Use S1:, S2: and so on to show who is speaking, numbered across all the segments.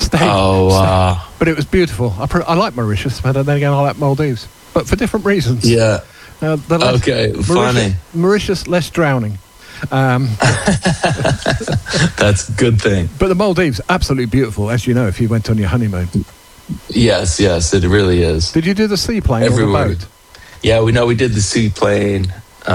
S1: stayed.
S2: Oh, wow.
S1: But it was beautiful. I like Mauritius, but then again, I like Maldives. But for different reasons.
S2: Yeah.
S1: Okay,
S2: funny.
S1: Mauritius, less drowning.
S2: That's a good thing.
S1: But the Maldives, absolutely beautiful, as you know, if you went on your honeymoon.
S2: Yes, it really is.
S1: Did you do the seaplane
S2: Everywhere.
S1: or the boat?
S2: Yeah, we did the seaplane.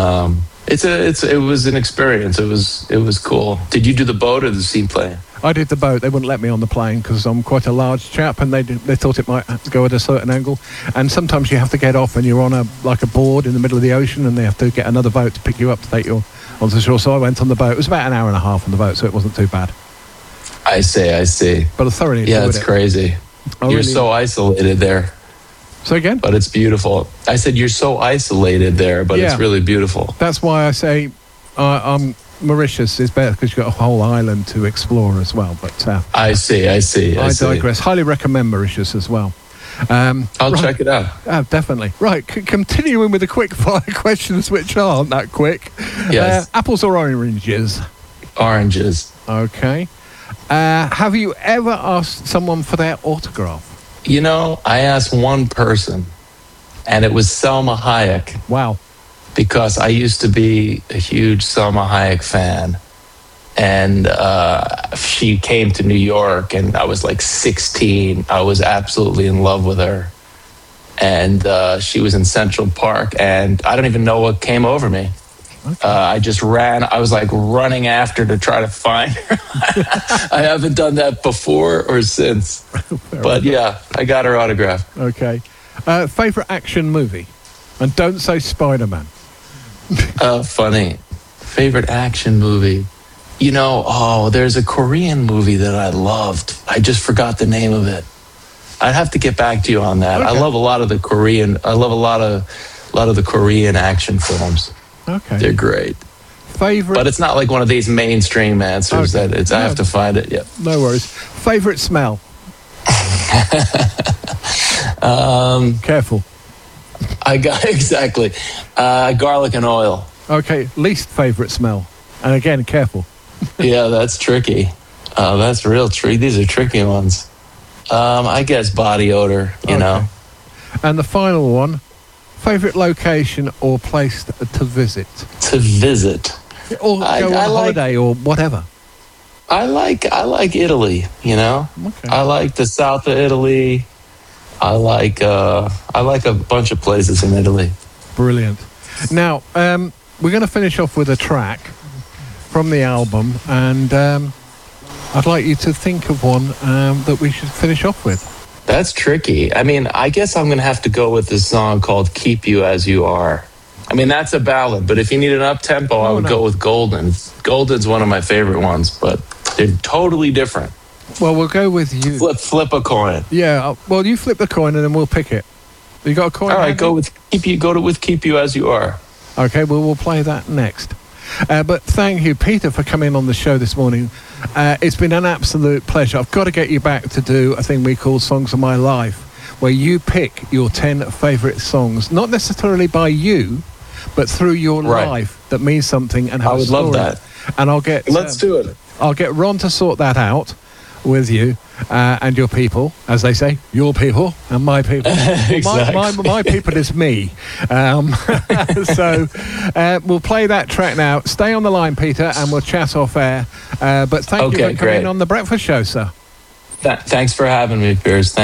S2: It was an experience. It was cool. Did you do the boat or the seaplane?
S1: I did the boat. They wouldn't let me on the plane because I'm quite a large chap, and they thought it might go at a certain angle. And sometimes you have to get off, and you're on a board in the middle of the ocean, and they have to get another boat to pick you up to take you onto the shore. So I went on the boat. It was about an hour and a half on the boat, so it wasn't too bad.
S2: I see.
S1: But I thoroughly enjoyed it.
S2: Yeah, it's crazy. You're so isolated there.
S1: So again?
S2: But it's beautiful. I said you're so isolated there, but it's really beautiful.
S1: That's why I say Mauritius is better because you've got a whole island to explore as well. But
S2: I see. I
S1: digress. Highly recommend Mauritius as well.
S2: I'll check it out.
S1: Definitely. Right, continuing with the quick fire questions, which aren't that quick.
S2: Yes.
S1: Apples or oranges?
S2: Oranges.
S1: Okay. Have you ever asked someone for their autograph?
S2: You know, I asked one person, and it was Selma Hayek.
S1: Wow.
S2: Because I used to be a huge Selma Hayek fan. And she came to New York, and I was like 16. I was absolutely in love with her. And she was in Central Park, and I don't even know what came over me. Okay. I just ran. I was like running after to try to find her. I haven't done that before or since. But yeah, I got her autograph.
S1: Okay. Favorite action movie? And don't say Spider-Man.
S2: Funny. Favorite action movie? You know, there's a Korean movie that I loved. I just forgot the name of it. I'd have to get back to you on that. Okay. I love a lot of the Korean. I love a lot of the Korean action films.
S1: Okay.
S2: They're great.
S1: Favorite,
S2: but it's not like one of these mainstream answers that it's. I have to find it. Yeah.
S1: No worries. Favorite smell? Careful.
S2: I got exactly garlic and oil.
S1: Okay. Least favorite smell, and again, careful.
S2: Yeah, that's tricky. That's real tricky. These are tricky ones. I guess body odor. You know.
S1: And the final one. Favorite location or place to visit?
S2: To visit.
S1: Or go on holiday or whatever.
S2: I like Italy, you know?
S1: Okay.
S2: I like the south of Italy. I like a bunch of places in Italy.
S1: Brilliant. Now, we're going to finish off with a track from the album, and I'd like you to think of one that we should finish off with.
S2: That's tricky. I mean, I guess I'm going to have to go with this song called Keep You As You Are. I mean, that's a ballad, but if you need an up-tempo, I would go with Golden. Golden's one of my favorite ones, but they're totally different.
S1: Well, we'll go with you.
S2: Flip a coin.
S1: Yeah, well, you flip the coin and then we'll pick it. You got a coin?
S2: All right, go with Keep You As You Are.
S1: Okay, well, we'll play that next. But thank you, Peter, for coming on the show this morning. It's been an absolute pleasure. I've got to get you back to do a thing we call Songs of My Life, where you pick your 10 favourite songs, not necessarily by you, but through your life that means something and have a story.
S2: I would love that.
S1: And I'll get...
S2: Let's do it.
S1: I'll get Ron to sort that out with you and your people, as they say, your people and my people.
S2: Exactly.
S1: My people is me. So we'll play that track now. Stay on the line, Peter, and we'll chat off air. But thank you for coming on The Breakfast Show, sir.
S2: Thanks for having me, Piers.